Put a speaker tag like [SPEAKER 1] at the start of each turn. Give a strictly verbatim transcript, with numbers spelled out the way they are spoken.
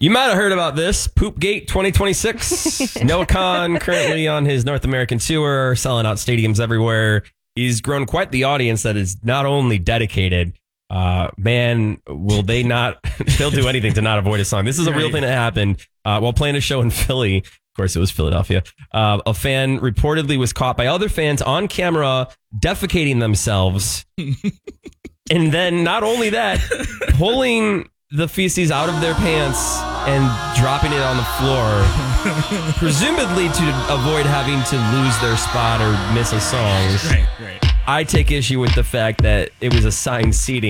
[SPEAKER 1] You might have heard about this. Poopgate twenty twenty-six. Noah Khan currently on his North American tour, selling out stadiums everywhere. He's grown quite the audience that is not only dedicated, uh, man, will they not, they'll do anything to not avoid a song. This is a real thing that happened uh, while playing a show in Philly. Of course, it was Philadelphia. Uh, a fan reportedly was caught by other fans on camera defecating themselves. And then not only that, pulling the feces out of their pants and dropping it on the floor, presumably to avoid having to lose their spot or miss a song.
[SPEAKER 2] Right, right.
[SPEAKER 1] I take issue with the fact that it was assigned seating.